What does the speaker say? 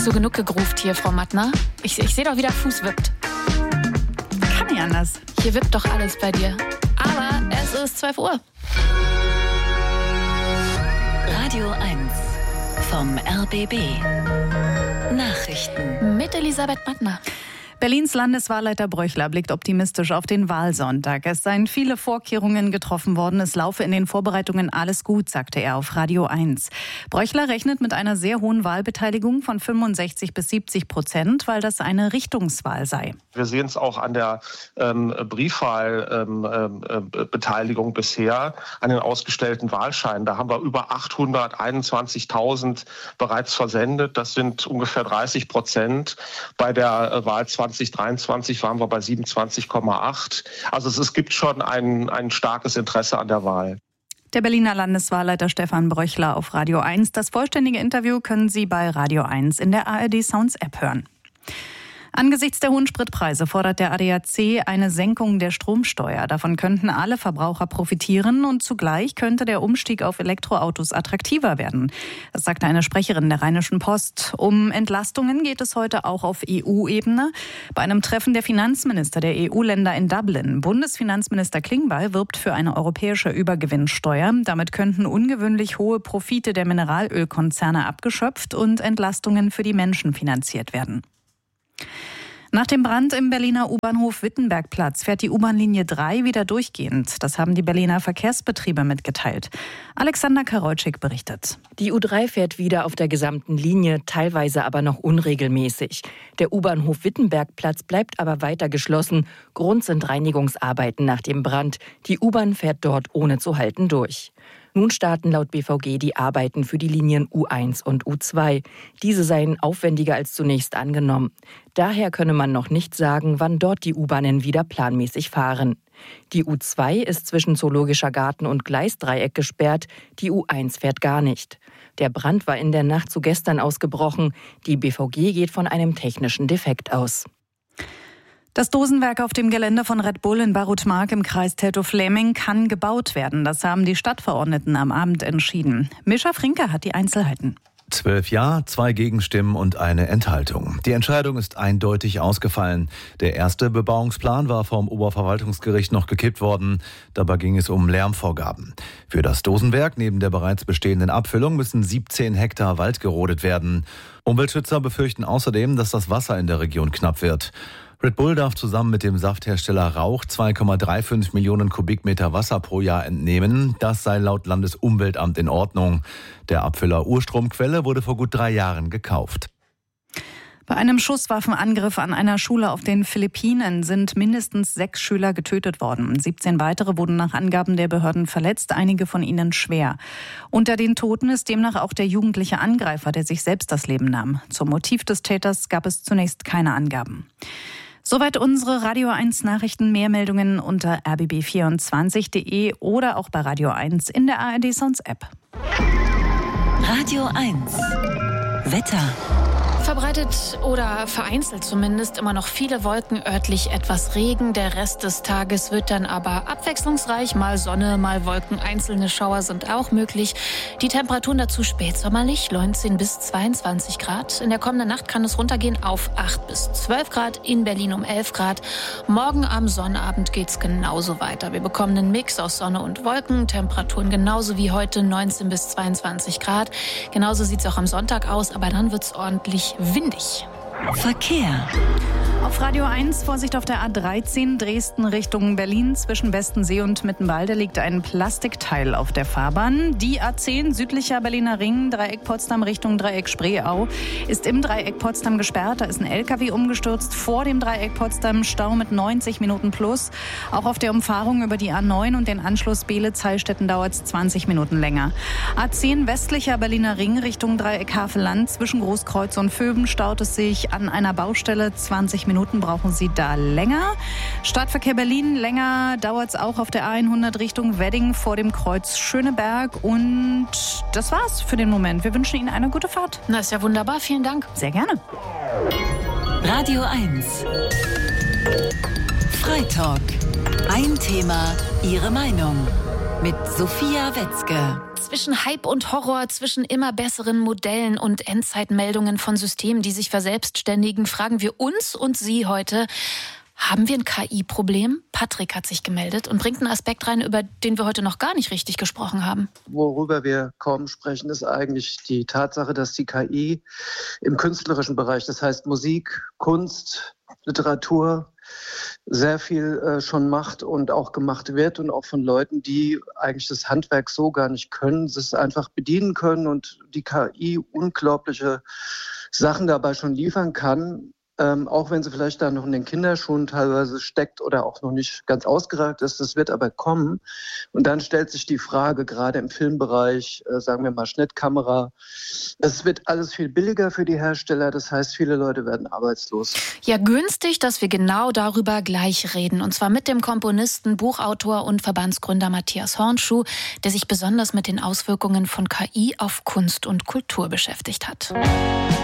So genug gegruft hier, Frau Mattner. Ich sehe doch, wie der Fuß wippt. Kann nicht anders. Hier wippt doch alles bei dir. Aber es ist 12 Uhr. Radio 1 vom RBB. Nachrichten. Mit Elisabeth Mattner. Berlins Landeswahlleiter Bröchler blickt optimistisch auf den Wahlsonntag. Es seien viele Vorkehrungen getroffen worden. Es laufe in den Vorbereitungen alles gut, sagte er auf Radio 1. Bröchler rechnet mit einer sehr hohen Wahlbeteiligung von 65-70%, weil das eine Richtungswahl sei. Wir sehen es auch an der Briefwahlbeteiligung bisher, an den ausgestellten Wahlscheinen. Da haben wir über 821.000 bereits versendet. Das sind ungefähr 30%. Bei der Wahl 2023 waren wir bei 27,8. Also es gibt schon ein starkes Interesse an der Wahl. Der Berliner Landeswahlleiter Stefan Bröchler auf Radio 1. Das vollständige Interview können Sie bei Radio 1 in der ARD Sounds App hören. Angesichts der hohen Spritpreise fordert der ADAC eine Senkung der Stromsteuer. Davon könnten alle Verbraucher profitieren und zugleich könnte der Umstieg auf Elektroautos attraktiver werden. Das sagte eine Sprecherin der Rheinischen Post. Um Entlastungen geht es heute auch auf EU-Ebene. Bei einem Treffen der Finanzminister der EU-Länder in Dublin. Bundesfinanzminister Klingbeil wirbt für eine europäische Übergewinnsteuer. Damit könnten ungewöhnlich hohe Profite der Mineralölkonzerne abgeschöpft und Entlastungen für die Menschen finanziert werden. Nach dem Brand im Berliner U-Bahnhof Wittenbergplatz fährt die U-Bahn-Linie 3 wieder durchgehend. Das haben die Berliner Verkehrsbetriebe mitgeteilt. Alexander Karolczyk berichtet. Die U3 fährt wieder auf der gesamten Linie, teilweise aber noch unregelmäßig. Der U-Bahnhof Wittenbergplatz bleibt aber weiter geschlossen. Grund sind Reinigungsarbeiten nach dem Brand. Die U-Bahn fährt dort ohne zu halten durch. Nun starten laut BVG die Arbeiten für die Linien U1 und U2. Diese seien aufwendiger als zunächst angenommen. Daher könne man noch nicht sagen, wann dort die U-Bahnen wieder planmäßig fahren. Die U2 ist zwischen Zoologischer Garten und Gleisdreieck gesperrt, die U1 fährt gar nicht. Der Brand war in der Nacht zu gestern ausgebrochen. Die BVG geht von einem technischen Defekt aus. Das Dosenwerk auf dem Gelände von Red Bull in Barutmark im Kreis Teltow-Fläming kann gebaut werden. Das haben die Stadtverordneten am Abend entschieden. Mischa Frinke hat die Einzelheiten. 12 Ja, 2 Gegenstimmen und eine Enthaltung. Die Entscheidung ist eindeutig ausgefallen. Der erste Bebauungsplan war vom Oberverwaltungsgericht noch gekippt worden. Dabei ging es um Lärmvorgaben. Für das Dosenwerk neben der bereits bestehenden Abfüllung müssen 17 Hektar Wald gerodet werden. Umweltschützer befürchten außerdem, dass das Wasser in der Region knapp wird. Red Bull darf zusammen mit dem Safthersteller Rauch 2,35 Millionen Kubikmeter Wasser pro Jahr entnehmen. Das sei laut Landesumweltamt in Ordnung. Der Abfüller Urstromquelle wurde vor gut 3 Jahren gekauft. Bei einem Schusswaffenangriff an einer Schule auf den Philippinen sind mindestens 6 Schüler getötet worden. 17 weitere wurden nach Angaben der Behörden verletzt, einige von ihnen schwer. Unter den Toten ist demnach auch der jugendliche Angreifer, der sich selbst das Leben nahm. Zum Motiv des Täters gab es zunächst keine Angaben. Soweit unsere Radio 1 Nachrichten. Mehr Meldungen unter rbb24.de oder auch bei Radio 1 in der ARD Sounds App. Radio 1 Wetter. Verbreitet oder vereinzelt zumindest immer noch viele Wolken, örtlich etwas Regen. Der Rest des Tages wird dann aber abwechslungsreich. Mal Sonne, mal Wolken. Einzelne Schauer sind auch möglich. Die Temperaturen dazu spätsommerlich, 19 bis 22 Grad. In der kommenden Nacht kann es runtergehen auf 8 bis 12 Grad. In Berlin um 11 Grad. Morgen am Sonnabend geht's genauso weiter. Wir bekommen einen Mix aus Sonne und Wolken. Temperaturen genauso wie heute, 19 bis 22 Grad. Genauso sieht's auch am Sonntag aus, aber dann wird's ordentlich windig. Verkehr. Auf Radio 1, Vorsicht auf der A13 Dresden Richtung Berlin. Zwischen Bestensee und Mittenwalde liegt ein Plastikteil auf der Fahrbahn. Die A10 südlicher Berliner Ring, Dreieck Potsdam Richtung Dreieck Spreeau, ist im Dreieck Potsdam gesperrt. Da ist ein LKW umgestürzt. Vor dem Dreieck Potsdam Stau mit 90 Minuten plus. Auch auf der Umfahrung über die A9 und den Anschluss Beelitz-Heilstätten dauert es 20 Minuten länger. A10 westlicher Berliner Ring Richtung Dreieck Havelland. Zwischen Großkreuz und Vöben staut es sich an einer Baustelle. 20 Minuten brauchen Sie da länger. Stadtverkehr Berlin, länger dauert es auch auf der A100 Richtung Wedding vor dem Kreuz Schöneberg. Und das war's für den Moment. Wir wünschen Ihnen eine gute Fahrt. Na, ist ja wunderbar. Vielen Dank. Sehr gerne. Radio 1 Freitalk. Ein Thema, Ihre Meinung. mit Sophia Wetzke. Zwischen Hype und Horror, zwischen immer besseren Modellen und Endzeitmeldungen von Systemen, die sich verselbstständigen, fragen wir uns und Sie heute: Haben wir ein KI-Problem? Patrick hat sich gemeldet und bringt einen Aspekt rein, über den wir heute noch gar nicht richtig gesprochen haben. Worüber wir kaum sprechen, ist eigentlich die Tatsache, dass die KI im künstlerischen Bereich, das heißt Musik, Kunst, Literatur, sehr viel schon macht und auch gemacht wird und auch von Leuten, die eigentlich das Handwerk so gar nicht können, es einfach bedienen können und die KI unglaubliche Sachen dabei schon liefern kann. Auch wenn sie vielleicht da noch in den Kinderschuhen teilweise steckt oder auch noch nicht ganz ausgereift ist, das wird aber kommen. Und dann stellt sich die Frage, gerade im Filmbereich, sagen wir mal Schnittkamera, es wird alles viel billiger für die Hersteller, das heißt, viele Leute werden arbeitslos. Ja, günstig, dass wir genau darüber gleich reden. Und zwar mit dem Komponisten, Buchautor und Verbandsgründer Matthias Hornschuh, der sich besonders mit den Auswirkungen von KI auf Kunst und Kultur beschäftigt hat.